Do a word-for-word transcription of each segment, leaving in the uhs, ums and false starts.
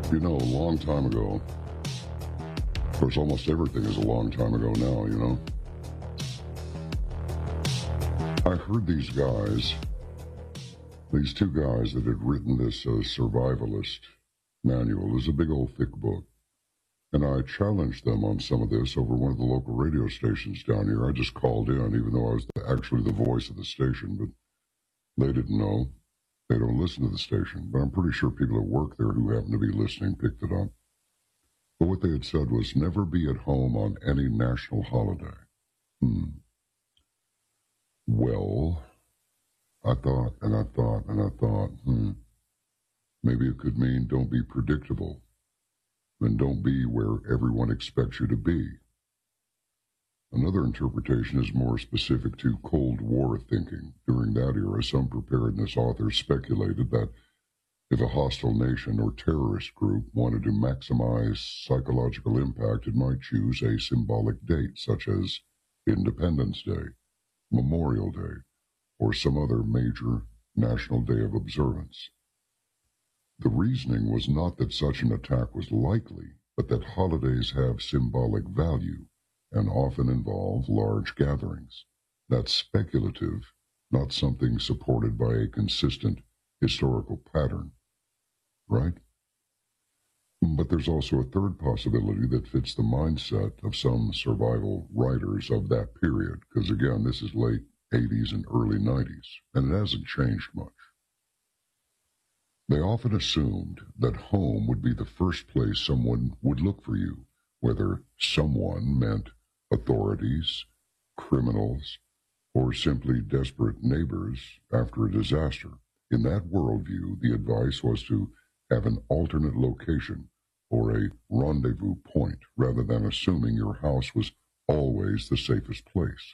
You know, a long time ago, of course, almost everything is a long time ago now, you know. I heard these guys, these two guys that had written this uh, survivalist manual. It was a big old thick book. And I challenged them on some of this over one of the local radio stations down here. I just called in, even though I was the, actually the voice of the station, but they didn't know. They don't listen to the station, but I'm pretty sure people that work there who happen to be listening picked it up. But what they had said was never be at home on any national holiday. Hmm. Well, I thought and I thought and I thought, hmm, maybe it could mean don't be predictable and don't be where everyone expects you to be. Another interpretation is more specific to Cold War thinking. During that era, some preparedness authors speculated that if a hostile nation or terrorist group wanted to maximize psychological impact, it might choose a symbolic date such as Independence Day, Memorial Day, or some other major national day of observance. The reasoning was not that such an attack was likely, but that holidays have symbolic value and often involve large gatherings. That's speculative, not something supported by a consistent historical pattern, right? But there's also a third possibility that fits the mindset of some survival writers of that period, because again, this is late eighties and early nineties, and it hasn't changed much. They often assumed that home would be the first place someone would look for you, whether someone meant authorities, criminals, or simply desperate neighbors after a disaster. In that worldview, the advice was to have an alternate location or a rendezvous point rather than assuming your house was always the safest place.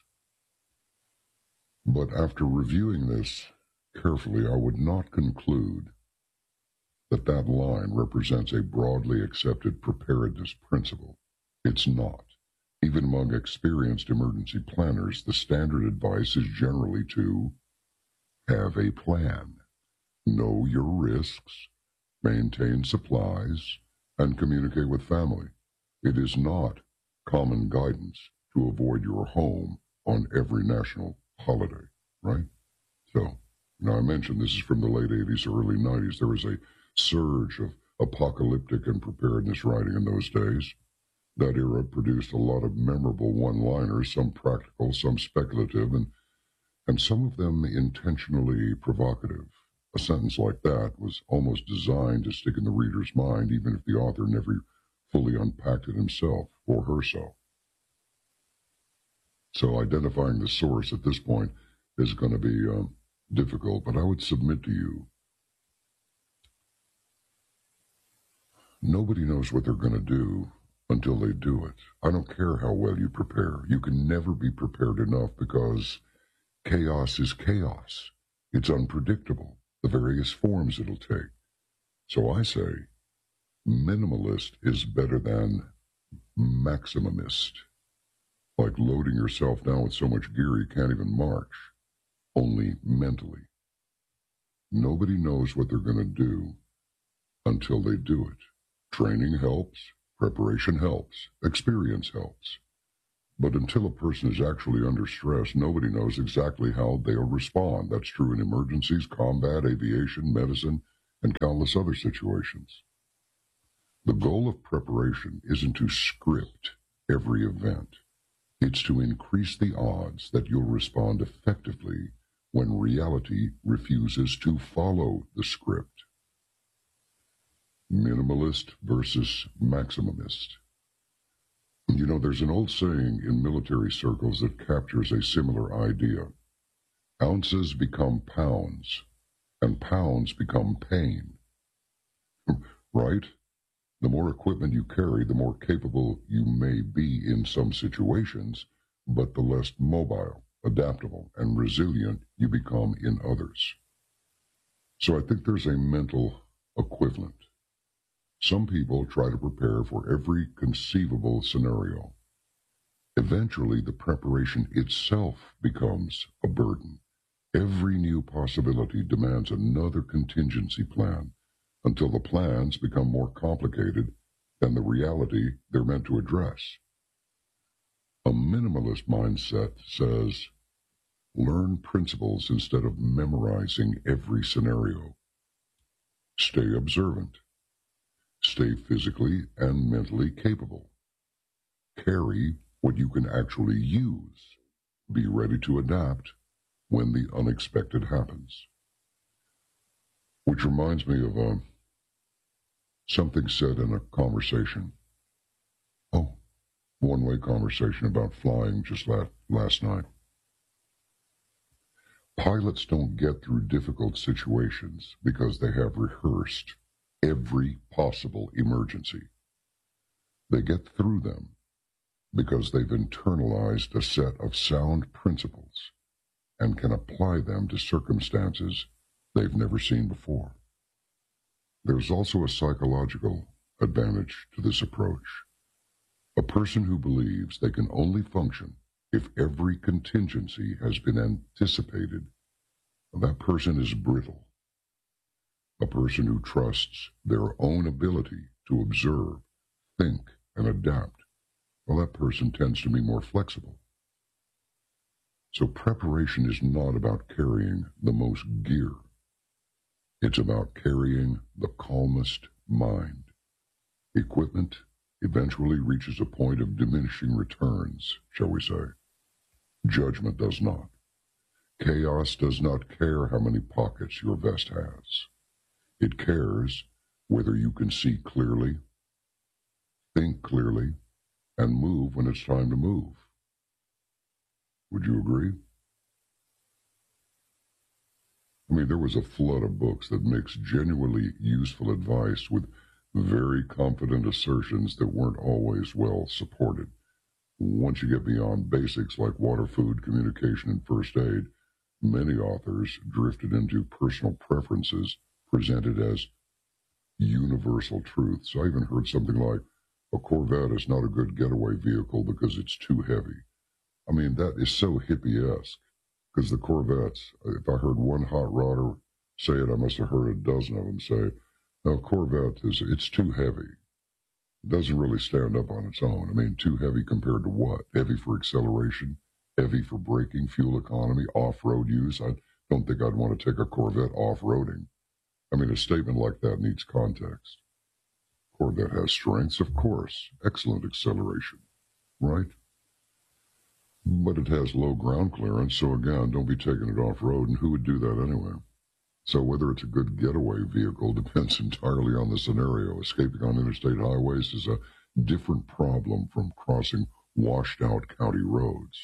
But after reviewing this carefully, I would not conclude that that line represents a broadly accepted preparedness principle. It's not. Even among experienced emergency planners, the standard advice is generally to have a plan, know your risks, maintain supplies, and communicate with family. It is not common guidance to avoid your home on every national holiday, right? So, now I mentioned this is from the late eighties, early nineties. There was a surge of apocalyptic and preparedness writing in those days. That era produced a lot of memorable one-liners, some practical, some speculative, and, and some of them intentionally provocative. A sentence like that was almost designed to stick in the reader's mind, even if the author never fully unpacked it himself or herself. So identifying the source at this point is going to be uh, difficult, but I would submit to you, nobody knows what they're going to do until they do it. I don't care how well you prepare. You can never be prepared enough because chaos is chaos. It's unpredictable, the various forms it'll take. So I say minimalist is better than maximumist. Like loading yourself down with so much gear you can't even march, only mentally. Nobody knows what they're going to do until they do it. Training helps. Preparation helps. Experience helps. But until a person is actually under stress, nobody knows exactly how they'll respond. That's true in emergencies, combat, aviation, medicine, and countless other situations. The goal of preparation isn't to script every event. It's to increase the odds that you'll respond effectively when reality refuses to follow the script. Minimalist versus maximumist. You know, there's an old saying in military circles that captures a similar idea. Ounces become pounds, and pounds become pain. Right? The more equipment you carry, the more capable you may be in some situations, but the less mobile, adaptable, and resilient you become in others. So I think there's a mental equivalent. Some people try to prepare for every conceivable scenario. Eventually, the preparation itself becomes a burden. Every new possibility demands another contingency plan, until the plans become more complicated than the reality they're meant to address. A minimalist mindset says, learn principles instead of memorizing every scenario. Stay observant. Stay physically and mentally capable. Carry what you can actually use. Be ready to adapt when the unexpected happens. Which reminds me of uh, something said in a conversation. Oh, one-way conversation about flying just last, last night. Pilots don't get through difficult situations because they have rehearsed every possible emergency. They get through them because they've internalized a set of sound principles and can apply them to circumstances they've never seen before. There's also a psychological advantage to this approach. A person who believes they can only function if every contingency has been anticipated, that person is brittle. A person who trusts their own ability to observe, think, and adapt, well, that person tends to be more flexible. So preparation is not about carrying the most gear. It's about carrying the calmest mind. Equipment eventually reaches a point of diminishing returns, shall we say. Judgment does not. Chaos does not care how many pockets your vest has. It cares whether you can see clearly, think clearly, and move when it's time to move. Would you agree? I mean, there was a flood of books that mixed genuinely useful advice with very confident assertions that weren't always well supported. Once you get beyond basics like water, food, communication, and first aid, many authors drifted into personal preferences presented as universal truths. I even heard something like, a Corvette is not a good getaway vehicle because it's too heavy. I mean, that is so hippie-esque, because the Corvettes, if I heard one hot rodder say it, I must have heard a dozen of them say, no, Corvette, is it's too heavy. It doesn't really stand up on its own. I mean, too heavy compared to what? Heavy for acceleration, heavy for braking, fuel economy, off-road use. I don't think I'd want to take a Corvette off-roading. I mean, a statement like that needs context. Corvette has strengths, of course. Excellent acceleration, right? But it has low ground clearance, so again, don't be taking it off-road, and who would do that anyway? So whether it's a good getaway vehicle depends entirely on the scenario. Escaping on interstate highways is a different problem from crossing washed-out county roads.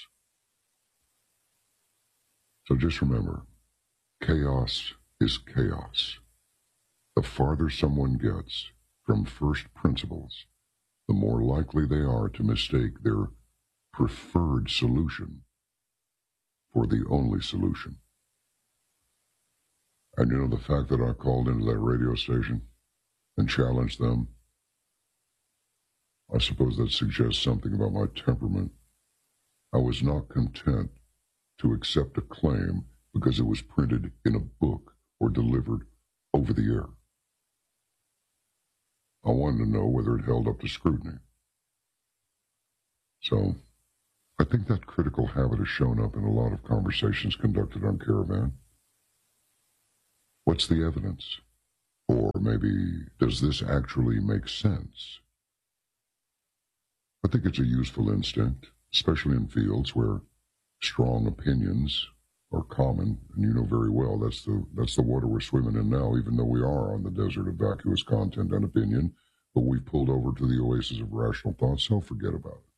So just remember, chaos is chaos. The farther someone gets from first principles, the more likely they are to mistake their preferred solution for the only solution. And you know, the fact that I called into that radio station and challenged them, I suppose that suggests something about my temperament. I was not content to accept a claim because it was printed in a book or delivered over the air. I wanted to know whether it held up to scrutiny. So, I think that critical habit has shown up in a lot of conversations conducted on Caravan. What's the evidence? Or maybe, does this actually make sense? I think it's a useful instinct, especially in fields where strong opinions are common, and you know very well that's the that's the water we're swimming in now, even though we are on the desert of vacuous content and opinion, but we've pulled over to the oasis of rational thought, so forget about it.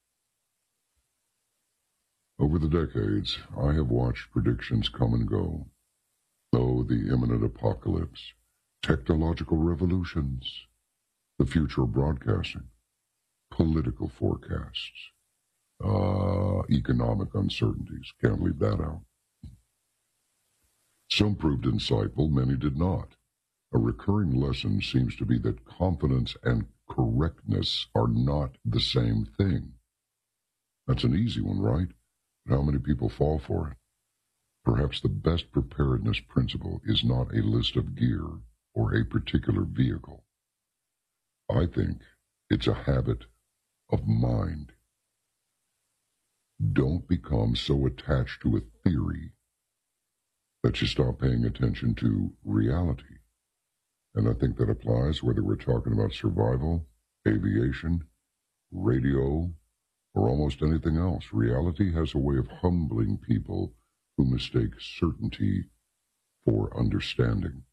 Over the decades, I have watched predictions come and go. Oh, the imminent apocalypse, technological revolutions, the future of broadcasting, political forecasts, uh, economic uncertainties. Can't leave that out. Some proved insightful, many did not. A recurring lesson seems to be that confidence and correctness are not the same thing. That's an easy one, right? But how many people fall for it? Perhaps the best preparedness principle is not a list of gear, or a particular vehicle. I think it's a habit of mind. Don't become so attached to a theory that you stop paying attention to reality. And I think that applies whether we're talking about survival, aviation, radio, or almost anything else. Reality has a way of humbling people who mistake certainty for understanding.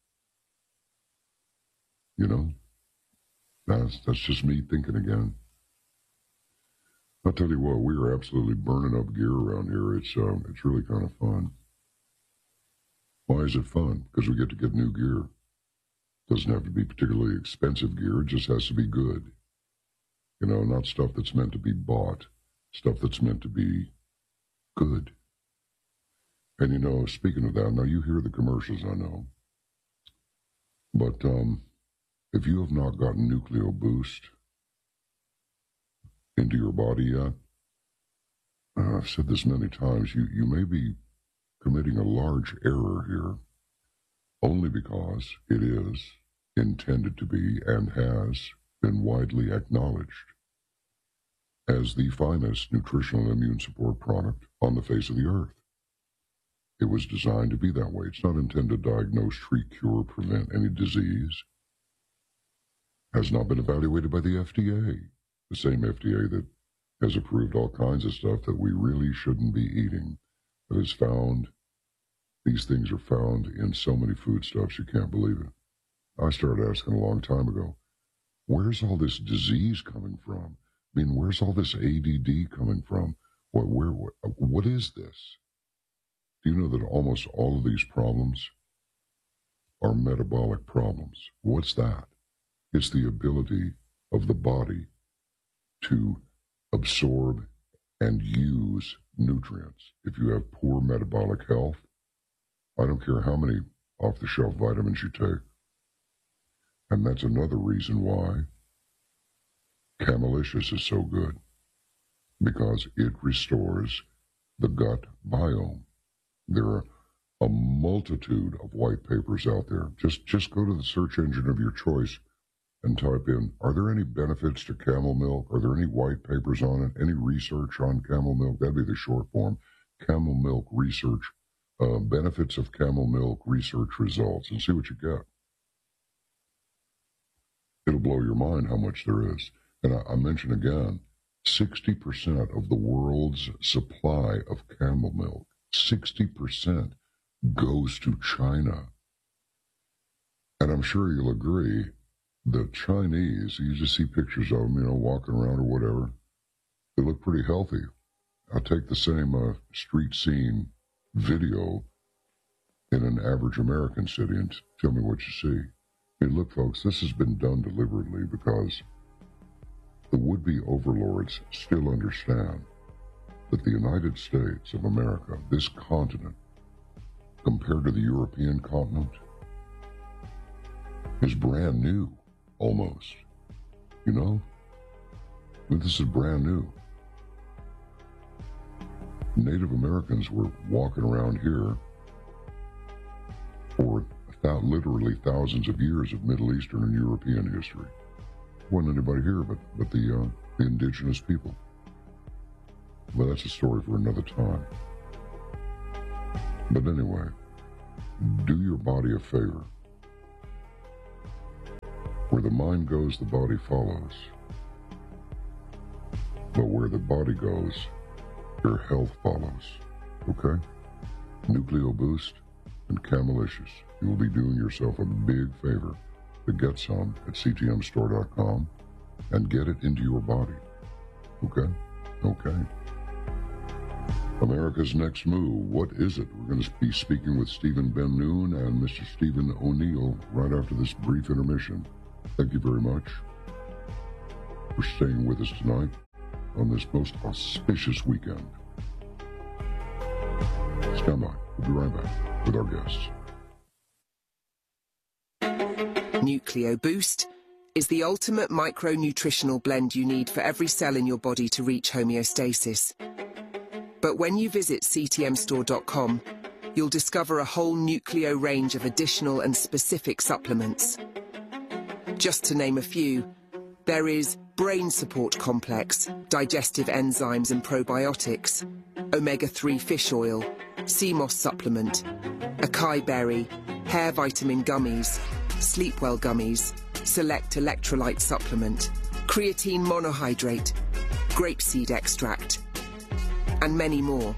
You know, that's, that's just me thinking again. I'll tell you what, we are absolutely burning up gear around here. It's um, it's really kind of fun. Why is it fun? Because we get to get new gear. Doesn't have to be particularly expensive gear. It just has to be good. You know, not stuff that's meant to be bought. Stuff that's meant to be good. And, you know, speaking of that, now you hear the commercials, I know. But um, if you have not gotten Nucleo Boost into your body yet, uh, I've said this many times, you, you may be committing a large error here, only because it is intended to be and has been widely acknowledged as the finest nutritional immune support product on the face of the earth. It was designed to be that way. It's not intended to diagnose, treat, cure, prevent any disease. Has not been evaluated by the F D A, the same F D A that has approved all kinds of stuff that we really shouldn't be eating, that has found, these things are found in so many foodstuffs you can't believe it. I started asking a long time ago, where's all this disease coming from? I mean, where's all this A D D coming from? What, where, what, what is this? Do you know that almost all of these problems are metabolic problems? What's that? It's the ability of the body to absorb and use nutrients. If you have poor metabolic health, I don't care how many off-the-shelf vitamins you take. And that's another reason why Camelicious is so good, because it restores the gut biome. There are a multitude of white papers out there. Just, just go to the search engine of your choice and type in, are there any benefits to camel milk? Are there any white papers on it? Any research on camel milk? That'd be the short form. Camel milk research, uh, benefits of camel milk research results, and see what you get. It'll blow your mind how much there is. And I, I mention again, sixty percent of the world's supply of camel milk, sixty percent goes to China. And I'm sure you'll agree, the Chinese, you just see pictures of them, you know, walking around or whatever. They look pretty healthy. I'll take the same uh, street scene video in an average American city and tell me what you see. Hey, look, folks, this has been done deliberately because the would-be overlords still understand that the United States of America, this continent, compared to the European continent, is brand new, almost. You know? I mean, this is brand new. Native Americans were walking around here for th- literally thousands of years of Middle Eastern and European history. Wasn't anybody here but, but the, uh, the indigenous people. Well, that's a story for another time. But anyway, do your body a favor. Where the mind goes, the body follows. But where the body goes, your health follows. Okay? Nucleo Boost and Camelicious. You will be doing yourself a big favor to get some at C T M store dot com and get it into your body. Okay? Okay. America's Next Move. What is it? We're going to be speaking with Stephen Ben Noon and Mister Stephen O'Neill right after this brief intermission. Thank you very much for staying with us tonight on this most auspicious weekend. Stand by. We'll be right back with our guests. Nucleo Boost is the ultimate micronutritional blend you need for every cell in your body to reach homeostasis. But when you visit C T M store dot com, you'll discover a whole Nucleo range of additional and specific supplements. Just to name a few, there is Brain Support Complex, digestive enzymes and probiotics, omega three fish oil, sea moss supplement, acai berry, hair vitamin gummies, Sleepwell gummies, select electrolyte supplement, creatine monohydrate, grapeseed extract, and many more.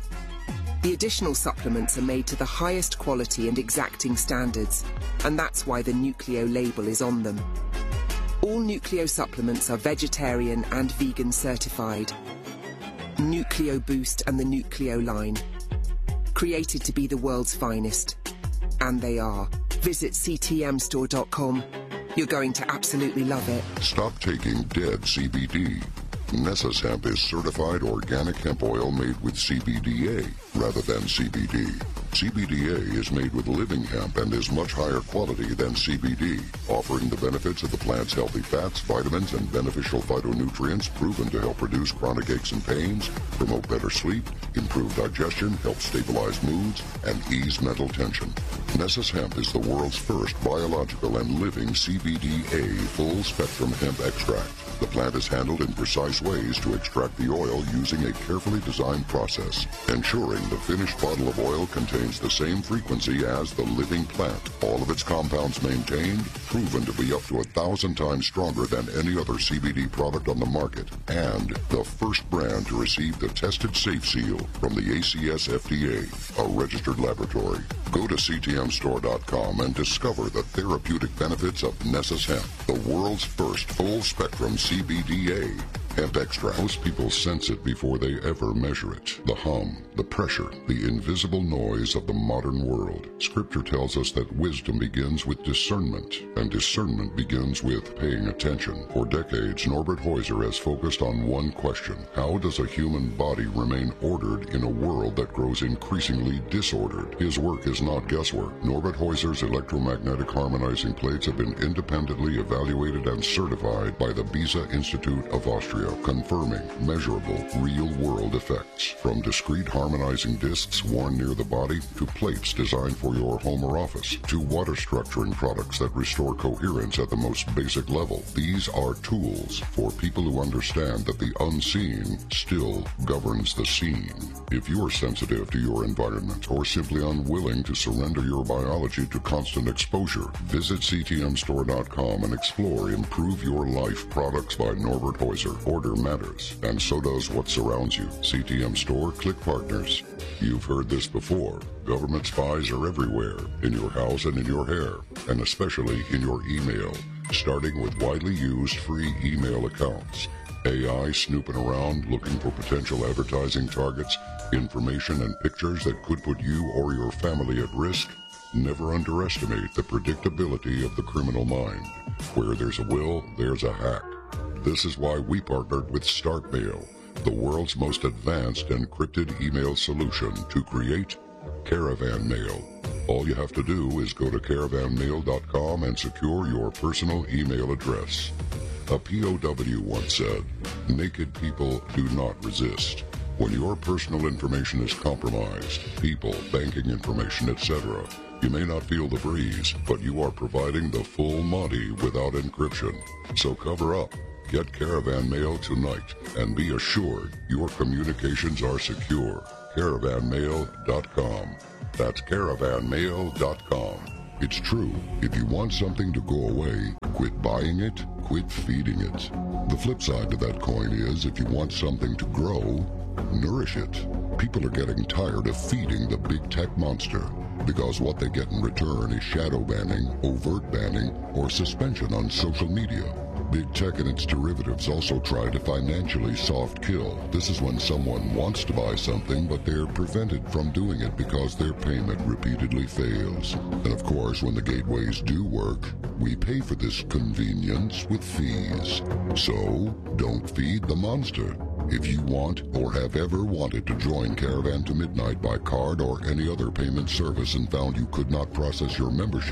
The additional supplements are made to the highest quality and exacting standards, and that's why the Nucleo label is on them. All Nucleo supplements are vegetarian and vegan certified. Nucleo Boost and the Nucleo line. Created to be the world's finest. And they are. Visit C T M store dot com. You're going to absolutely love it. Stop taking dead C B D. Nessus Hemp is certified organic hemp oil made with C B D A rather than C B D. C B D A is made with living hemp and is much higher quality than C B D, offering the benefits of the plant's healthy fats, vitamins, and beneficial phytonutrients proven to help reduce chronic aches and pains, promote better sleep, improve digestion, help stabilize moods, and ease mental tension. Nessus Hemp is the world's first biological and living C B D A full-spectrum hemp extract. The plant is handled in precise ways to extract the oil using a carefully designed process, ensuring the finished bottle of oil contains the same frequency as the living plant. All of its compounds maintained, proven to be up to a thousand times stronger than any other C B D product on the market, and the first brand to receive the tested safe seal from the A C S F D A, a registered laboratory. Go to C T M store dot com and discover the therapeutic benefits of Nessus Hemp, the world's first full-spectrum C B D A hemp extract. Most people sense it before they ever measure it. The hum, the pressure, the invisible noise of the modern world. Scripture tells us that wisdom begins with discernment, and discernment begins with paying attention. For decades, Norbert Heuser has focused on one question: how does a human body remain ordered in a world that grows increasingly disordered? His work is not guesswork. Norbert Heuser's electromagnetic harmonizing plates have been independently evaluated and certified by the Beza Institute of Austria, confirming measurable, real-world effects. From discrete harmonizing discs worn near the body, to plates designed for your home or office, to water structuring products that restore coherence at the most basic level. These are tools for people who understand that the unseen still governs the seen. If you are sensitive to your environment, or simply unwilling to surrender your biology to constant exposure, visit C T M store dot com and explore Improve Your Life products by Norbert Heuser. Order matters, and so does what surrounds you. C T M Store, click partners. You've heard this before. Government spies are everywhere, in your house and in your hair, and especially in your email, starting with widely used free email accounts. A I snooping around looking for potential advertising targets, information and pictures that could put you or your family at risk. Never underestimate the predictability of the criminal mind. Where there's a will, there's a hack. This is why we partnered with StartMail, the world's most advanced encrypted email solution, to create Caravan Mail. All you have to do is go to caravan mail dot com and secure your personal email address. A P O W once said, "Naked people do not resist." When your personal information is compromised, people, banking information, et cetera, you may not feel the breeze, but you are providing the full Monty without encryption. So cover up. Get Caravan Mail tonight and be assured your communications are secure. caravan mail dot com. That's caravan mail dot com. It's true. If you want something to go away, quit buying it, quit feeding it. The flip side to that coin is, if you want something to grow, nourish it. People are getting tired of feeding the big tech monster, because what they get in return is shadow banning, overt banning, or suspension on social media. Big tech and its derivatives also try to financially soft kill. This is when someone wants to buy something, but they're prevented from doing it because their payment repeatedly fails. And of course, when the gateways do work, we pay for this convenience with fees. So, don't feed the monster. If you want or have ever wanted to join Caravan to Midnight by card or any other payment service and found you could not process your membership,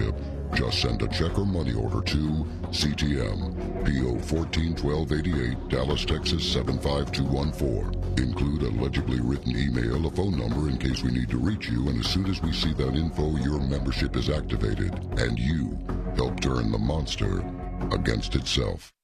Just send a check or money order to C T M, P O fourteen twelve eighty-eight, Dallas, Texas seven five two one four. Include a legibly written email, a phone number in case we need to reach you, and as soon as we see that info, your membership is activated, and you help turn the monster against itself.